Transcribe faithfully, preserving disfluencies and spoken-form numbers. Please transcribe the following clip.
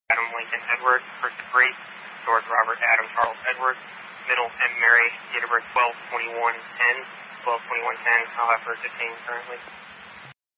Adam Lincoln Edward. First degree, George Robert Adam Charles Edward. Middle, M. Mary, date of birth twelve twenty-one ten. twelve twenty-one ten. I'll have her detained currently.